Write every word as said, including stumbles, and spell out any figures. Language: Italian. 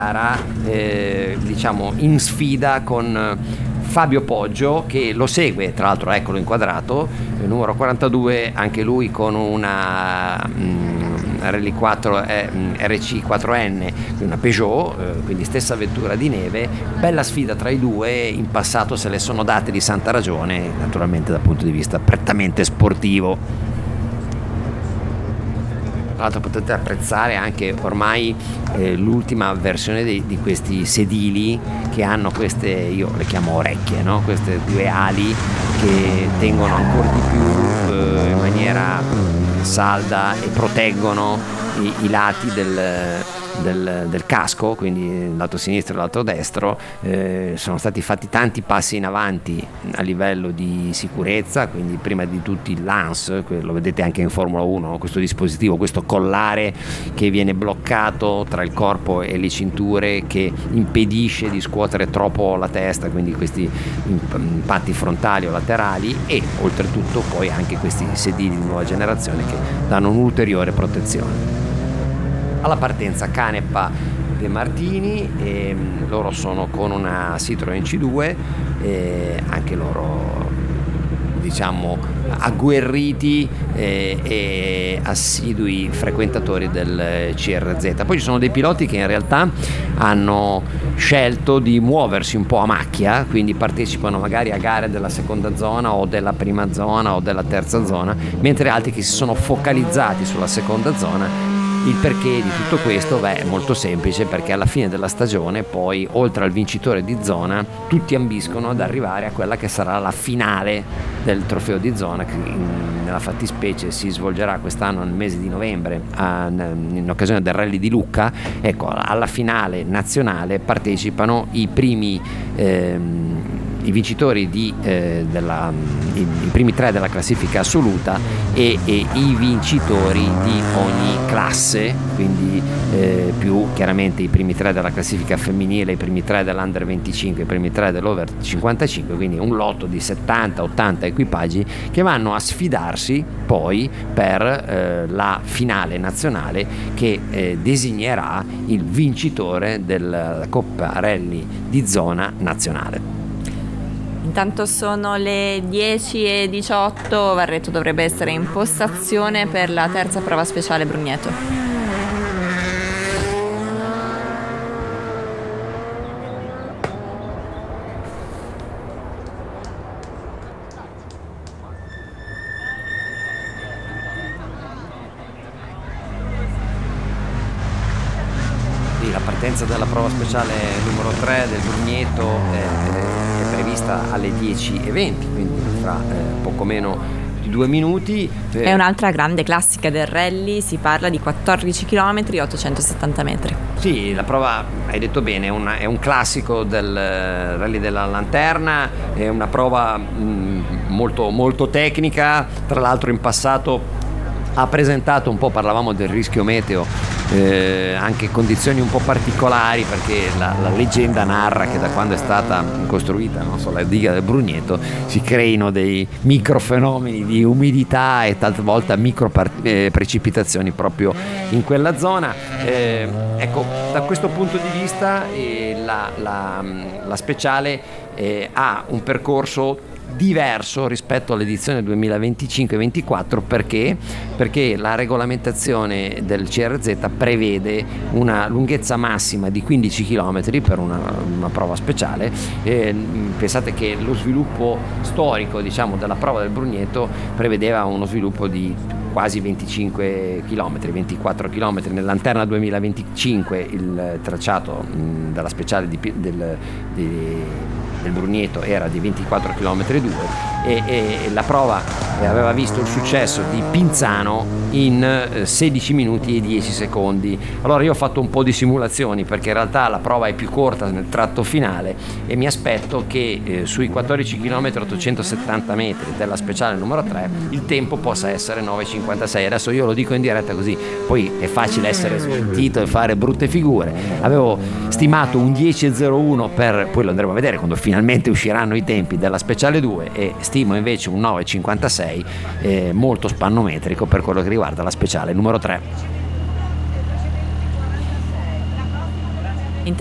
eh, diciamo in sfida con Fabio Poggio, che lo segue, tra l'altro eccolo inquadrato, il numero quarantadue, anche lui con una mm, Rally quattro eh, R C quattro N, una Peugeot, eh, quindi stessa vettura di neve. Bella sfida tra i due, in passato se le sono date di santa ragione, naturalmente dal punto di vista prettamente sportivo. Tra l'altro potete apprezzare anche ormai eh, l'ultima versione di, di questi sedili che hanno queste, io le chiamo orecchie, no? Queste due ali che tengono ancora di più eh, in maniera salda e proteggono i, i lati del, del, del casco, quindi il lato sinistro e il lato destro. Eh, sono stati fatti tanti passi in avanti a livello di sicurezza, quindi prima di tutti il Lance, lo vedete anche in Formula uno, questo dispositivo, questo collare che viene bloccato tra il corpo e le cinture, che impedisce di scuotere troppo la testa, quindi questi impatti frontali o laterali, e oltretutto poi anche questi sedili di nuova generazione che danno un'ulteriore protezione. Alla partenza Canepa De Martini, e loro sono con una Citroen C due, e anche loro diciamo agguerriti e, e assidui frequentatori del C R Z. Poi ci sono dei piloti che in realtà hanno scelto di muoversi un po' a macchia, quindi partecipano magari a gare della seconda zona o della prima zona o della terza zona, mentre altri che si sono focalizzati sulla seconda zona. Il perché di tutto questo? Beh, è molto semplice, perché alla fine della stagione poi, oltre al vincitore di zona, tutti ambiscono ad arrivare a quella che sarà la finale del trofeo di zona, che in, nella fattispecie si svolgerà quest'anno nel mese di novembre a, in occasione del Rally di Lucca. Ecco, alla finale nazionale partecipano i primi ehm, i vincitori di, eh, della, i, i primi tre della classifica assoluta e, e i vincitori di ogni classe, quindi eh, più chiaramente i primi tre della classifica femminile, i primi tre dell'Under venticinque, i primi tre dell'Over cinquantacinque, quindi un lotto di settanta ottanta equipaggi che vanno a sfidarsi poi per eh, la finale nazionale che eh, designerà il vincitore della Coppa Rally di zona nazionale. Intanto sono le dieci e diciotto, Varretto dovrebbe essere in postazione per la terza prova speciale Brugneto. La partenza della prova speciale numero tre del Brugneto è, è prevista alle dieci e venti, quindi fra eh, poco meno di due minuti. È un'altra grande classica del rally, si parla di quattordici chilometri e ottocentosettanta metri. Sì, la prova, hai detto bene, è, una, è un classico del Rally della Lanterna, è una prova mh, molto, molto tecnica. Tra l'altro in passato ha presentato un po', parlavamo del rischio meteo, eh, anche condizioni un po' particolari, perché la, la leggenda narra che da quando è stata costruita, non so, la diga del Brugneto, si creino dei microfenomeni di umidità e talvolta micro part- eh, precipitazioni proprio in quella zona. Eh, ecco, da questo punto di vista eh, la, la, la speciale eh, ha un percorso diverso rispetto all'edizione duemilaventicinque ventiquattro. Perché? Perché la regolamentazione del C R Z prevede una lunghezza massima di quindici chilometri per una, una prova speciale. Eh, pensate che lo sviluppo storico, diciamo, della prova del Brugneto prevedeva uno sviluppo di quasi venticinque chilometri, ventiquattro chilometri. Nella Lanterna duemilaventicinque il tracciato mh, della speciale di, del, di del Brugneto era di ventiquattro chilometri e due, e, e la prova aveva visto il successo di Pinzano in sedici minuti e dieci secondi. Allora io ho fatto un po' di simulazioni, perché in realtà la prova è più corta nel tratto finale, e mi aspetto che eh, sui quattordici chilometri ottocentosettanta metri della speciale numero tre il tempo possa essere nove cinquantasei. Adesso io lo dico in diretta così poi è facile essere smentito e fare brutte figure. Avevo stimato un dieci e zero uno, per poi lo andremo a vedere quando finalmente usciranno i tempi della speciale due, e stimo invece un nove cinquantasei, eh, molto spannometrico per quello che riguarda la speciale numero tre.